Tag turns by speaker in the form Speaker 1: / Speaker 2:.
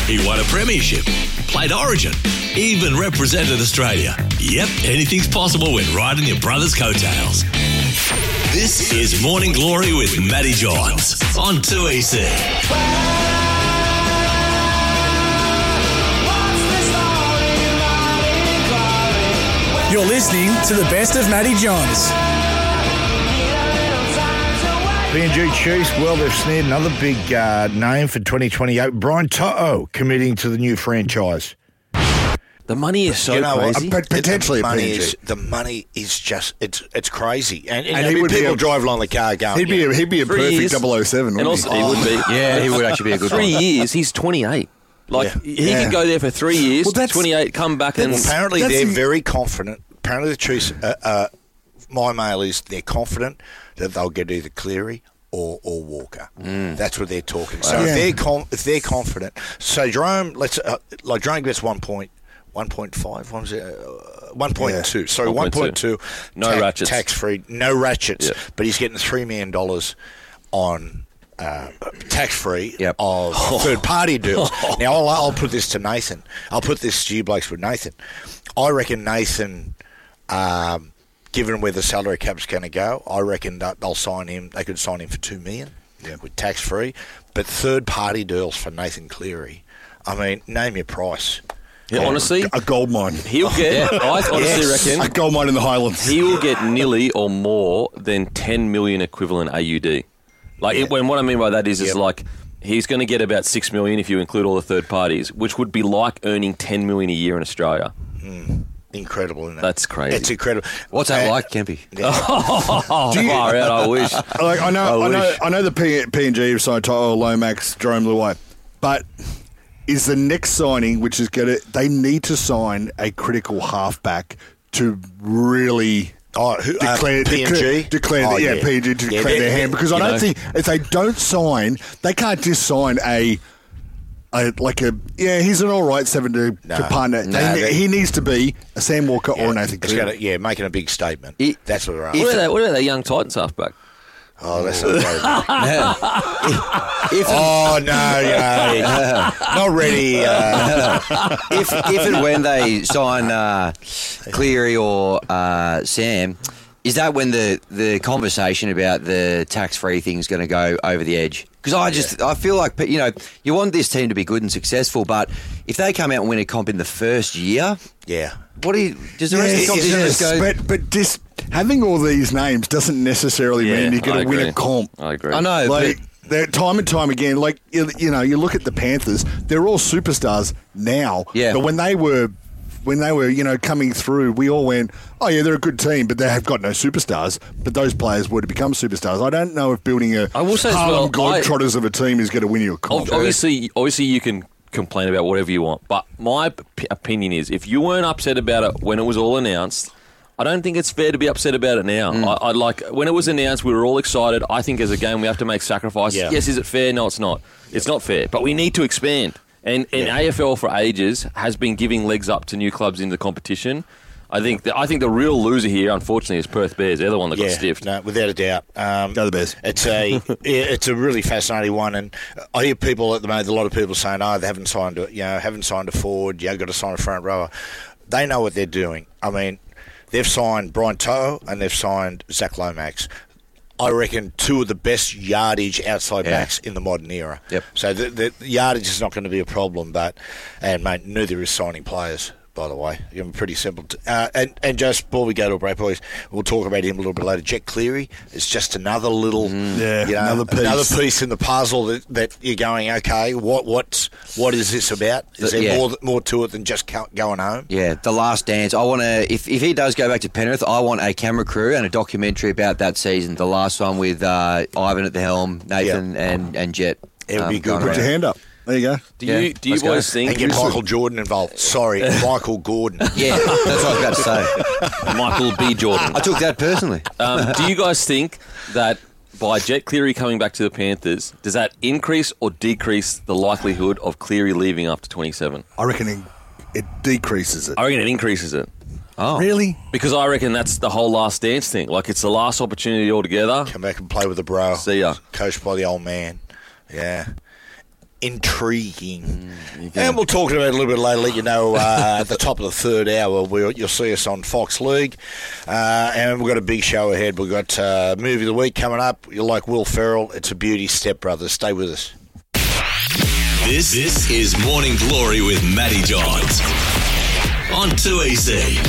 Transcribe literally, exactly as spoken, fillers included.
Speaker 1: He won a premiership, played Origin, even represented Australia. Yep, anything's possible when riding your brother's coattails. This is Morning Glory with Matty Johns on two E C.
Speaker 2: You're listening to the best of Matty Johns.
Speaker 3: P and G Chiefs, well, they've snared another big uh, name for twenty twenty-eight. Brian To'o committing to the new franchise.
Speaker 4: The money is so
Speaker 3: You know what?
Speaker 4: crazy.
Speaker 3: But potentially
Speaker 5: the
Speaker 3: a
Speaker 5: money
Speaker 3: P and G.
Speaker 5: is the money is just it's it's crazy, and, and,
Speaker 3: And
Speaker 5: I
Speaker 3: he
Speaker 5: mean,
Speaker 3: would be
Speaker 5: people
Speaker 3: a-
Speaker 5: drive along the car going.
Speaker 6: He'd be a, he'd be a
Speaker 4: Three
Speaker 6: perfect
Speaker 4: years.
Speaker 6: double oh seven,
Speaker 4: And
Speaker 6: wouldn't
Speaker 4: also, he would be.
Speaker 7: Yeah, he would actually be a good
Speaker 4: Three
Speaker 7: one.
Speaker 4: years, he's twenty-eight. Like,
Speaker 5: Yeah.
Speaker 4: he
Speaker 6: Yeah.
Speaker 4: could go there for three years,
Speaker 6: Well, that's-
Speaker 4: twenty-eight, come back and...
Speaker 5: Well, apparently
Speaker 6: That's
Speaker 5: they're
Speaker 6: the-
Speaker 5: very confident. Apparently the Chiefs, uh, uh, my mail is they're confident that they'll get either Cleary or, or Walker. That's what they're talking. So
Speaker 6: Yeah.
Speaker 5: if they're com- if they're confident, so Jerome, let's uh, like Jerome gets one point. One point five, one uh, one point two. Sorry, one point two.
Speaker 4: No ratchets.
Speaker 5: Tax free, no ratchets.
Speaker 4: Yep.
Speaker 5: But he's getting three million dollars on uh, tax free
Speaker 7: Yep.
Speaker 5: of third party deals. Now I'll, I'll put this to Nathan. I'll put this to you blokes with Nathan. I reckon Nathan, um, given where the salary cap's going to go, I reckon that they'll sign him. They could sign him for two million with tax free. But third party deals for Nathan Cleary. I mean, name your price.
Speaker 4: Yeah, honestly,
Speaker 6: A gold mine.
Speaker 4: he'll get... I honestly
Speaker 5: Yes.
Speaker 6: A
Speaker 4: reckon
Speaker 6: gold mine in the Highlands.
Speaker 4: he will get nearly or more than ten million equivalent A U D. Like,
Speaker 5: Yeah.
Speaker 4: it, when what I mean by that is,
Speaker 5: Yep.
Speaker 4: is like, he's going to get about six million if you include all the third parties, which would be like earning ten million a year in Australia.
Speaker 5: Incredible, isn't it?
Speaker 4: That's crazy.
Speaker 5: It's incredible.
Speaker 7: What's that
Speaker 5: Uh,
Speaker 7: like, Kempy?
Speaker 4: Oh, far out, I wish.
Speaker 6: Like I know,
Speaker 4: I
Speaker 6: I, know,
Speaker 4: wish.
Speaker 6: I know the P, P&G have signed To'o, Lomax, Jerome Luai, but is the next signing, which is going to, they need to sign a critical halfback to really
Speaker 5: Oh, who, uh,
Speaker 6: declare,
Speaker 5: P and G?
Speaker 6: declare, declare
Speaker 5: Oh,
Speaker 6: the- yeah,
Speaker 5: yeah.
Speaker 6: P and G to
Speaker 5: Yeah,
Speaker 6: declare
Speaker 5: they-
Speaker 6: their hand, because I
Speaker 4: you
Speaker 6: don't
Speaker 4: know.
Speaker 6: think if they don't sign, they can't just sign a. A, like a yeah, he's an all right seven to,
Speaker 5: No.
Speaker 6: to partner.
Speaker 5: No,
Speaker 6: They-
Speaker 5: they-
Speaker 6: he needs to be a Sam Walker or a Nathan
Speaker 5: It's
Speaker 6: Cleary.
Speaker 5: gotta, yeah, making a big statement.
Speaker 7: It-
Speaker 5: That's what we're
Speaker 4: What
Speaker 5: after.
Speaker 4: about, that, what about that young Titans halfback?
Speaker 5: Oh, that's not
Speaker 7: If,
Speaker 5: Oh, no, no. Not ready. Uh,
Speaker 7: if, if and when they sign uh, Cleary or uh, Sam, is that when the, the conversation about the tax-free thing is going to go over the edge? Because I just I feel like, you know, you want this team to be good and successful, but if they come out and win a comp in the first year,
Speaker 5: yeah.
Speaker 7: what do you, does the rest of the competition
Speaker 6: Yes,
Speaker 7: just go?
Speaker 6: but but just having all these names doesn't necessarily
Speaker 4: Yeah,
Speaker 6: mean you're going
Speaker 4: I
Speaker 6: to win
Speaker 4: agree.
Speaker 6: a comp.
Speaker 4: I agree.
Speaker 7: I know,
Speaker 6: Like
Speaker 7: but
Speaker 6: they're- time and time again, like you, you know, you look at the Panthers; they're all superstars now.
Speaker 7: Yeah.
Speaker 6: But when they were, when they were, you know, coming through, we all went, "Oh yeah, they're a good team, but they have got no superstars." But those players were to become superstars. I don't know if building a
Speaker 4: I will say as
Speaker 6: Harlem
Speaker 4: well, I-
Speaker 6: Globetrotters of a team is going to win you a comp.
Speaker 4: Ob- Obviously, obviously, you can complain about whatever you want, but my p- opinion is, if you weren't upset about it when it was all announced, I don't think it's fair to be upset about it now. I, I like when it was announced, we were all excited. I think as a game, we have to make sacrifices.
Speaker 5: Yeah.
Speaker 4: Yes, is it fair? No, it's not. It's not fair, but we need to expand. And, and A F L for ages has been giving legs up to new clubs in the competition. I think the, I think the real loser here, unfortunately, is Perth Bears. They're the one that got
Speaker 5: Yeah,
Speaker 4: stiffed.
Speaker 5: no, without a doubt. Um,
Speaker 6: Go the Bears.
Speaker 5: It's a yeah, it's a really fascinating one, and I hear people at the moment, a lot of people saying, "Oh, they haven't signed a, you know, haven't signed a forward. You got to sign a front rower." They know what they're doing. I mean, they've signed Brian To'o and they've signed Zach Lomax. I reckon two of the best yardage outside
Speaker 7: Yeah.
Speaker 5: backs in the modern era.
Speaker 7: Yep.
Speaker 5: So the, the, the yardage is not going to be a problem, but and mate, neither is signing players. By the way, you know, pretty simple. To, uh, and and just before we go to a break, boys, we'll talk about him a little bit later. Jet Cleary is just another little,
Speaker 6: Yeah,
Speaker 5: you know,
Speaker 6: another piece.
Speaker 5: another piece in the puzzle that, that you're going, okay, what what's what is this about? Is there
Speaker 7: Yeah.
Speaker 5: more more to it than just co- going home?
Speaker 7: Yeah, The Last Dance. I want to, if, if he does go back to Penrith, I want a camera crew and a documentary about that season. The last one with uh, Ivan at the helm, Nathan
Speaker 5: Yeah.
Speaker 7: and, and Jet.
Speaker 5: It would be good.
Speaker 7: going
Speaker 6: Put
Speaker 7: around.
Speaker 6: your hand up. There you go.
Speaker 4: Do
Speaker 7: Yeah,
Speaker 4: you do you
Speaker 7: let's go.
Speaker 4: boys think
Speaker 5: And get Michael Jordan involved. Sorry, Michael Gordon.
Speaker 7: Yeah, that's what I was about to say.
Speaker 4: Michael B. Jordan?
Speaker 7: I took that personally.
Speaker 4: Um, do you guys think that by Jet Cleary coming back to the Panthers, does that increase or decrease the likelihood of Cleary leaving after twenty-seven?
Speaker 6: I reckon it, it decreases it.
Speaker 4: I reckon it increases it.
Speaker 7: Oh,
Speaker 6: Really?
Speaker 4: Because I reckon that's the whole last dance thing. Like, it's the last opportunity altogether.
Speaker 5: Come back and play with the bro.
Speaker 4: See ya.
Speaker 5: Coached by the old man. Yeah. intriguing. And we'll talk about it a little bit later. Let you know uh, at the top of the third hour, we'll, you'll see us on Fox League. Uh, and we've got a big show ahead. We've got uh, Movie of the Week coming up. You'll like Will Ferrell. It's a beauty. Step Brothers. Stay with us.
Speaker 1: This, this is Morning Glory with Matty Johns on two E C.